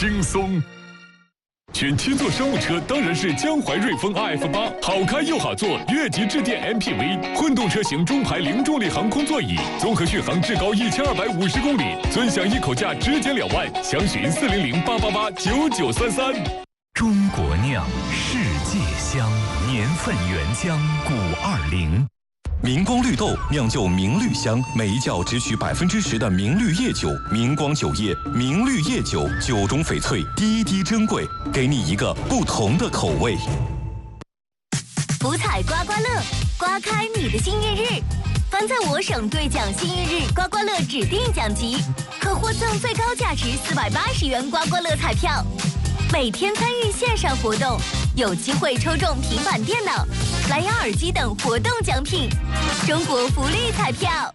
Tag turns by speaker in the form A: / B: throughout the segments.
A: 轻松。选7座商务车当然是江淮瑞风 RF8，好开又好坐，越级致电 MPV， 混动车型中排零重力航空座椅，综合续航至高1250公里，尊享一口价直减2万，详询400-888-9933。
B: 中国酿，世界香，年份原浆520。明光绿豆酿就明绿香，每一窖只取10%的明绿叶酒，明光酒业，明绿叶酒，酒中翡翠，滴滴珍贵，给你一个不同的口味。
C: 福彩刮刮乐，刮开你的幸运日。凡在我省兑奖幸运日刮刮乐指定奖级，可获赠最高价值480元刮刮乐彩票。每天参与线上活动，有机会抽中平板电脑、蓝牙耳机等活动奖品。中国福利彩票。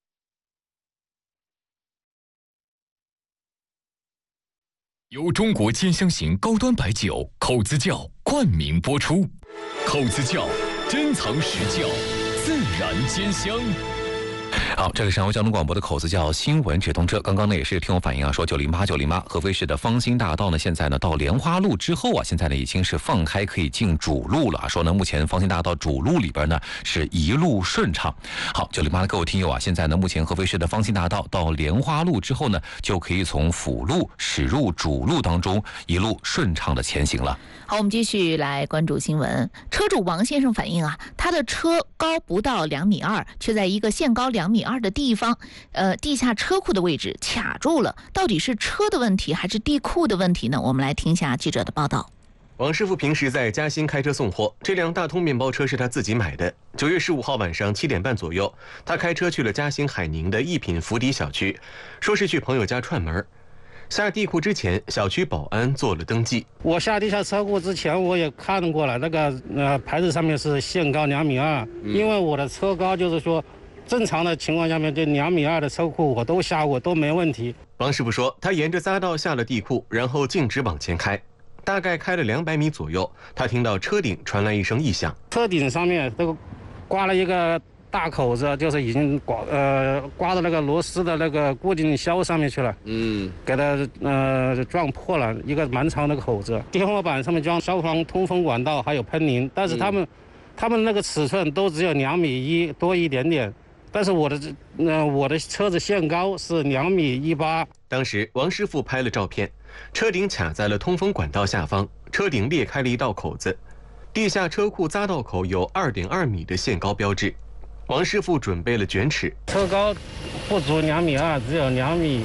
A: 由中国尖香型高端白酒口子窖冠名播出，口子窖珍藏实窖，自然尖香。
B: 好，这里是上海交通广播的口子窖新闻直通车。刚刚呢也是听众反映啊，说908合肥市的方兴大道呢，现在呢到莲花路之后啊，现在呢已经是放开可以进主路了。说呢目前方兴大道主路里边呢是一路顺畅。好，908的各位听友啊，现在呢目前合肥市的方兴大道到莲花路之后呢，就可以从辅路驶入主路当中一路顺畅的前行了。
D: 好，我们继续来关注新闻。车主王先生反映啊，他的车高不到2.2米，却在一个限高2.2米的地方，地下车库的位置卡住了。到底是车的问题还是地库的问题呢？我们来听一下记者的报道。
E: 王师傅平时在嘉兴开车送货，这辆大通面包车是他自己买的。9月15号晚上7点半左右，他开车去了嘉兴海宁的一品福迪小区，说是去朋友家串门。下地库之前，小区保安做了登记。
F: 我下地下车库之前，我也看过了，那个牌子上面是限高2.2米，因为我的车高就是说，正常的情况下面，这2.2米的车库我都下过，都没问题。
E: 王师傅说，他沿着匝道下了地库，然后径直往前开，大概开了200米左右，他听到车顶传来一声异响，
F: 车顶上面这个刮了一个大口子，就是已经刮到那个螺丝的那个固定销上面去了，给它撞破了一个蛮长的口子。天花板上面装消防通风管道还有喷淋，但是他们那个尺寸都只有2.1米多一点点，但是我的车子限高是2.18米。
E: 当时王师傅拍了照片，车顶卡在了通风管道下方，车顶裂开了一道口子，地下车库匝道口有2.2米的限高标志。王师傅准备了卷尺，
F: 车高不足2.2米，只有2.118米。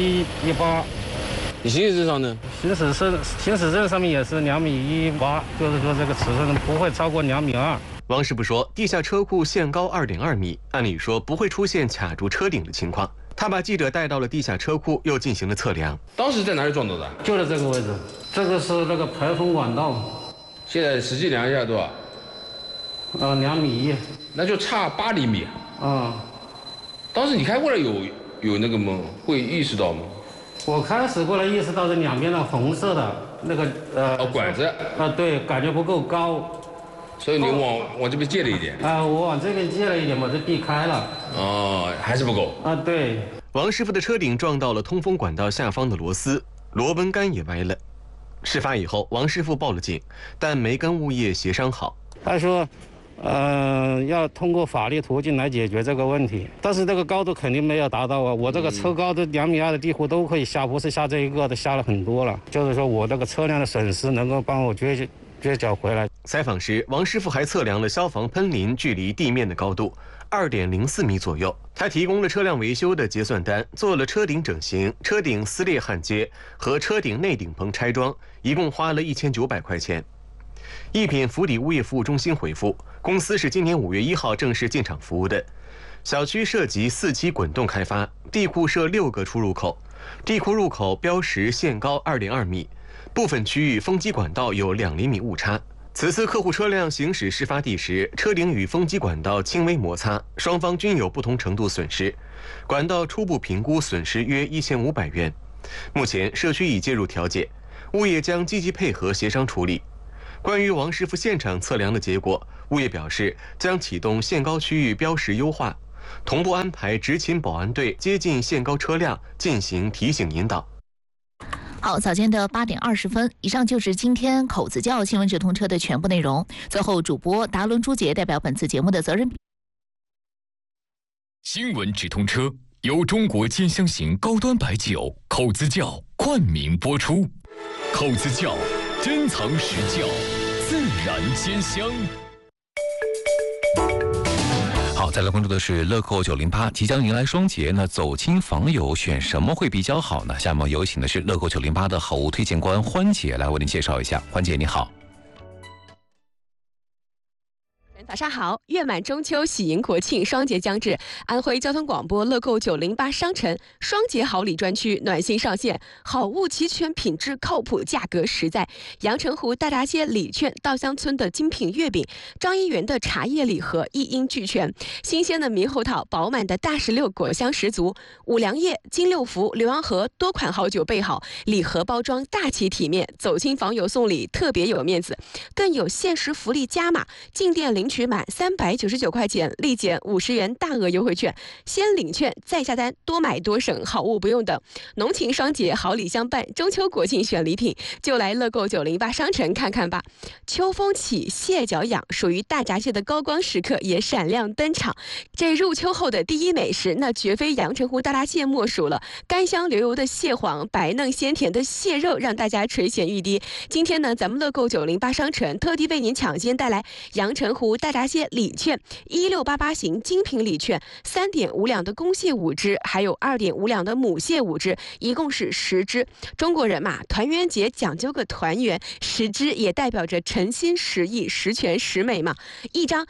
G: 你行驶证上呢？
F: 行驶证上面也是2.18米，就是说这个尺寸不会超过2.2米。
E: 王师傅说，地下车库限高2.2米，按理说不会出现卡住车顶的情况。他把记者带到了地下车库，又进行了测量。
G: 当时在哪里撞到的？
F: 就在这个位置，这个是那个排风管道。
G: 现在实际量一下多少
F: ？2.1米，
G: 那就差8厘米。当时你开过来有那个吗？会意识到吗？
F: 我开始过来意识到这两边的红色的那个
G: 管子。
F: 对，感觉不够高，
G: 所以你往这边借了一点。
F: 我往这边借了一点，把这避开了。
G: 还是不够。
F: 对。
E: 王师傅的车顶撞到了通风管道下方的螺丝，螺纹杆也歪了。事发以后，王师傅报了警，但没跟物业协商好。
F: 他说要通过法律途径来解决这个问题，但是这个高度肯定没有达到啊！我这个车高的2.2米的地库都可以下，不是下这一个的，下了很多了。就是说我这个车辆的损失能够帮我撅脚回来。
E: 采访时，王师傅还测量了消防喷淋距离地面的高度2.04米左右。他提供了车辆维修的结算单，做了车顶整形、车顶撕裂焊接和车顶内顶棚拆装，一共花了1900块钱。一品福迪物业服务中心回复，公司是今年5月1号正式进场服务的。小区涉及4期滚动开发，地库设6个出入口，地库入口标识限高2.2米，部分区域风机管道有2厘米误差。此次客户车辆行驶事发地时，车顶与风机管道轻微摩擦，双方均有不同程度损失，管道初步评估损失约1500元。目前社区已介入调解，物业将积极配合协商处理。关于王师傅现场测量的结果，物业表示将启动限高区域标识优化，同步安排执勤保安队接近限高车辆进行提醒引导。
D: 好，早间的8点20分，以上就是今天口子窖新闻直通车的全部内容。最后，主播达伦朱杰代表本次节目的责任。
A: 新闻直通车由中国兼香型高端白酒口子窖冠名播出。口子窖，珍藏实窖，自然兼香。
B: 好，再来关注的是乐购908即将迎来双节，那走亲访友选什么会比较好呢？下面有请的是乐购908的好物推荐官欢姐来为您介绍一下。欢姐你好。
H: 早上好，月满中秋，喜迎国庆，双节将至，安徽交通广播乐购908商城双节好礼专区暖心上线，好物齐全，品质靠谱，价格实在。阳澄湖大闸蟹礼券，稻香村的精品月饼，张一元的茶叶礼盒一应俱全，新鲜的猕猴桃，饱满的大石榴果香十足，五粮液、金六福、浏阳河多款好酒备好，礼盒包装大气体面，走亲访友送礼特别有面子，更有限时福利加码，进店领取满399块钱立减50元大额优惠券，先领券再下单，多买多省，好物不用等。浓情双节，好礼相伴，中秋国庆选礼品，就来乐购908商城看看吧。秋风起，蟹脚痒，属于大闸蟹的高光时刻也闪亮登场。这入秋后的第一美食，那绝非阳澄湖大闸蟹莫属了。甘香流油的蟹黄，白嫩鲜甜的蟹肉，让大家垂涎欲滴。今天呢，咱们乐购908商城特地为您抢先带来阳澄湖大闸蟹礼券1688型精品礼券，3.5两的公蟹5只，还有2.5两的母蟹5只，一共是10只。中国人嘛，团圆节讲究个团圆，10只也代表着诚心实意，十全十美嘛。一张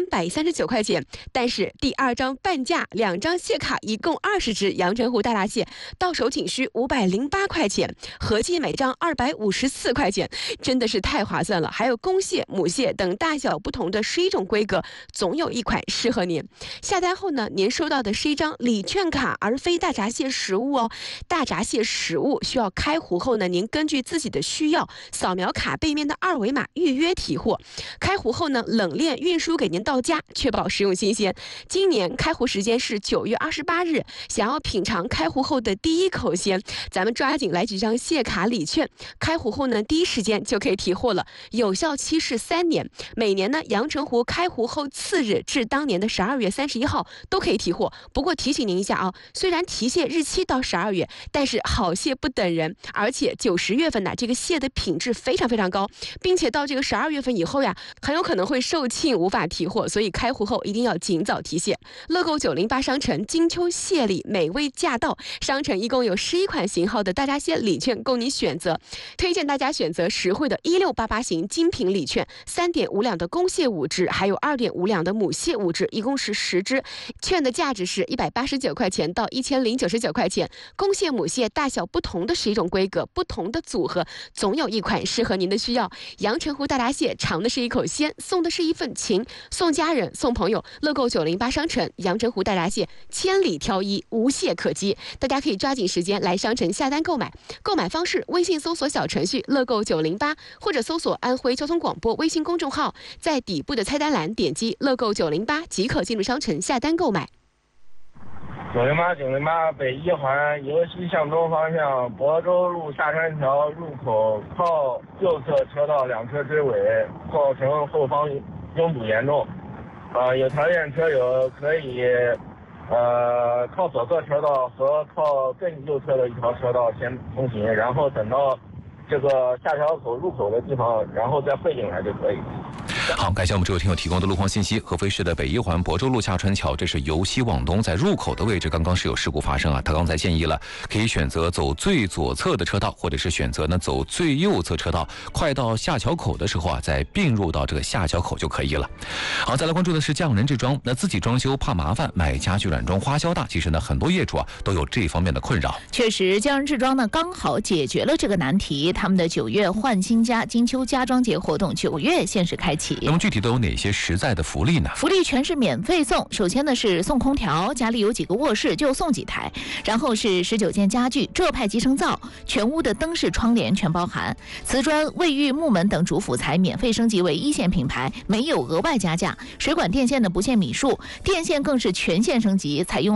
H: 339块钱，但是第2张半价，2张蟹卡，一共20只阳澄湖大闸蟹，到手仅需508块钱，合计每张254块钱，真的是太划算了。还有公蟹、母蟹等大小不同的11种规格，总有一款适合您。下单后呢，您收到的是一张礼券卡，而非大闸蟹实物哦。大闸蟹实物需要开壶后呢，您根据自己的需要，扫描卡背面的2维码预约提货。开壶后呢，冷链运输给您到家，确保食用新鲜。今年开壶时间是9月28日，想要品尝开壶后的第一口鲜，咱们抓紧来几张蟹卡礼券。开壶后呢，第一时间就可以提货了，有效期是3年。每年呢，阳澄湖开壶后次日至当年的12月31号都可以提货。不过提醒您一下啊，虽然提蟹日期到12月，但是好蟹不等人，而且9、10月份呢，这个蟹的品质非常非常高，并且到这个12月份以后呀，很有可能会售罄无法提货，所以开壶后一定要尽早提蟹。乐购908商城金秋蟹礼美味驾到，商城一共有11款型号的大闸蟹礼券供你选择，推荐大家选择实惠的1688型精品礼券，3.5两的公蟹5只，还有2.5两的母蟹5只，一共是10只，券的价值是189块钱到1099块钱。公蟹、母蟹大小不同的11种规格，不同的组合，总有一款适合您的需要。阳澄湖大闸蟹尝的是一口鲜，送的是一份情，送家人送朋友。乐购908商城阳澄湖大闸蟹千里挑一，无懈可击，大家可以抓紧时间来商城下单购买。购买方式：微信搜索小程序乐购908，或者搜索安徽交通广播微信公众号，在底部的菜单栏点击乐购908即可进入商城下单购买。
I: 908北一环由西向东方向亳州路下山桥入口靠右侧车道2车追尾，造成后方拥堵严重。有条件车友可以靠左侧车道和靠更右侧的一条车道先通行，然后等到这个下桥口入口的地方，然后再汇进来就可以。
B: 好，感谢我们这位听友提供的路况信息。合肥市的北一环亳州路下川桥，这是由西往东，在入口的位置刚刚是有事故发生啊。他刚才建议了，可以选择走最左侧的车道，或者是选择呢走最右侧车道，快到下桥口的时候啊，再并入到这个下桥口就可以了。好，再来关注的是匠人制装。那自己装修怕麻烦，买家具软装花销大，其实呢很多业主啊都有这方面的困扰。
D: 确实，匠人制装呢刚好解决了这个难题。他们的9月换新家金秋家装节活动9月限时开启。
B: 那么具体都有哪些实在的福利呢？
D: 福利全是免费送。首先呢是送空调，家里有几个卧室就送几台，然后是19件家具，浙派集成灶，全屋的灯饰窗帘全包含，瓷砖、卫浴、木门等主辅材免费升级为1线品牌，没有额外加价。水管电线的不限米数，电线更是全线升级，采用